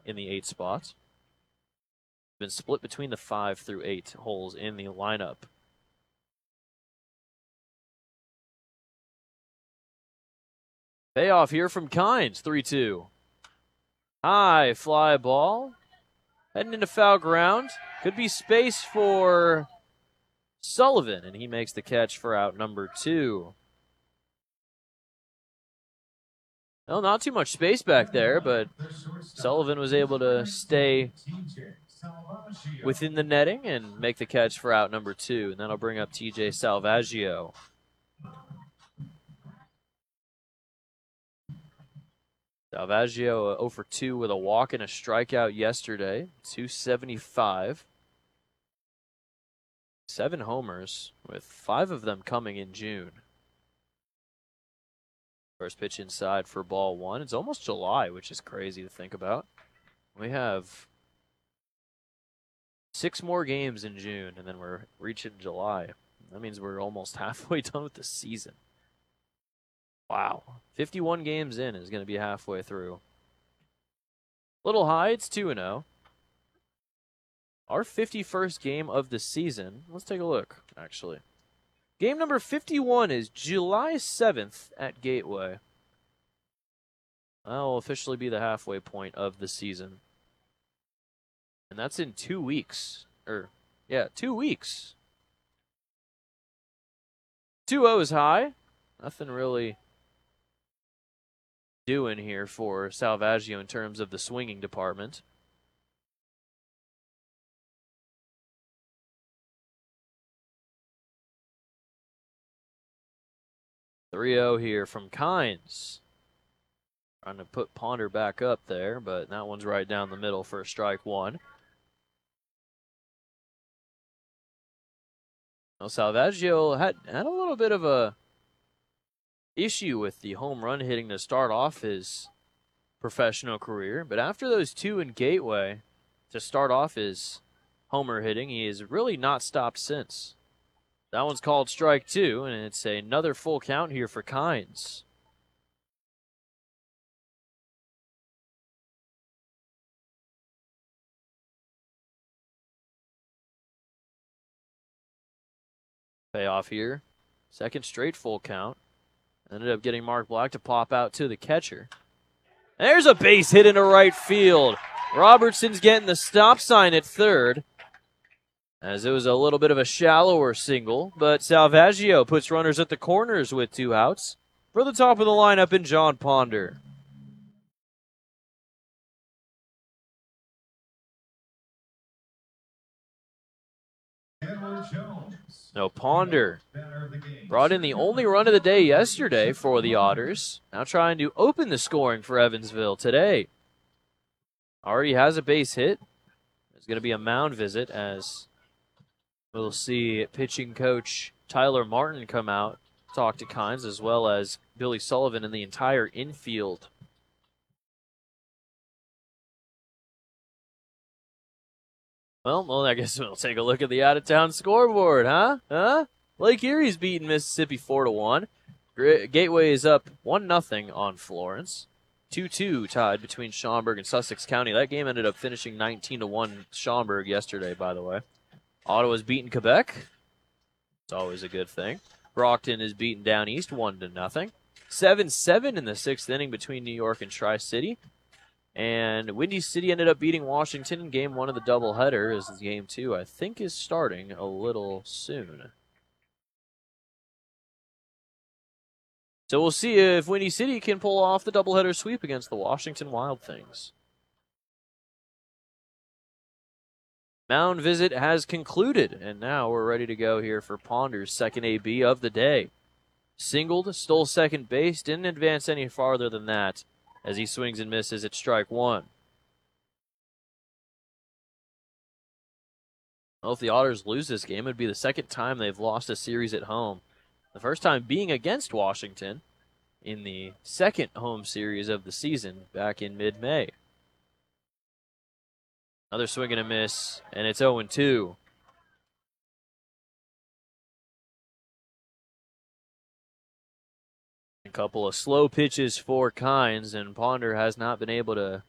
in the 8 spot. Been split between the 5 through 8 holes in the lineup. Payoff here from Kynes, 3-2. High fly ball. Heading into foul ground. Could be space for Sullivan, and he makes the catch for out number 2. Well, not too much space back there, but Sullivan was able to stay within the netting and make the catch for out number 2. And that'll bring up TJ Salvaggio. Salvaggio 0 for 2 with a walk and a strikeout yesterday. 275. 7 homers, with 5 of them coming in June. First pitch inside for ball 1. It's almost July, which is crazy to think about. We have 6 more games in June, and then we're reaching July. That means we're almost halfway done with the season. Wow. 51 games in is going to be halfway through. Little high, it's 2-0. Our 51st game of the season, let's take a look, actually. Game number 51 is July 7th at Gateway. That will officially be the halfway point of the season. And that's in 2 weeks. 2 weeks. 2-0 is high. Nothing really doing here for Salvaggio in terms of the swinging department. .3-0 here from Kynes. Trying to put Ponder back up there, but that one's right down the middle for strike 1. Well, Salvaggio had a little bit of a issue with the home run hitting to start off his professional career, but after those 2 in Gateway to start off his homer hitting, he has really not stopped since. That one's called strike 2, and it's another full count here for Kynes. Payoff here. Second straight full count. Ended up getting Mark Black to pop out to the catcher. There's a base hit into right field. Robertson's getting the stop sign at third, as it was a little bit of a shallower single, but Salvaggio puts runners at the corners with 2 outs for the top of the lineup in John Ponder. No, Ponder brought in the only run of the day yesterday for the Otters. Now trying to open the scoring for Evansville today. Already has a base hit. There's going to be a mound visit as we'll see pitching coach Tyler Martin come out, talk to Kynes, as well as Billy Sullivan and the entire infield. Well, I guess we'll take a look at the out-of-town scoreboard, huh? Lake Erie's beating Mississippi 4-1. Gateway is up 1-0 on Florence. 2-2 tied between Schaumburg and Sussex County. That game ended up finishing 19-1 Schaumburg yesterday, by the way. Ottawa's beaten Quebec. It's always a good thing. Brockton is beaten down east 1-0. 7-7 in the 6th inning between New York and Tri-City. And Windy City ended up beating Washington in Game 1 of the doubleheader, as Game 2, I think, is starting a little soon. So we'll see if Windy City can pull off the doubleheader sweep against the Washington Wild Things. Mound visit has concluded, and now we're ready to go here for Ponder's second AB of the day. Singled, stole second base, didn't advance any farther than that as he swings and misses at strike 1. Well, if the Otters lose this game, it would be the second time they've lost a series at home. The first time being against Washington in the second home series of the season back in mid-May. Another swing and a miss, and it's 0-2. A couple of slow pitches for Kynes, and Ponder has not been able to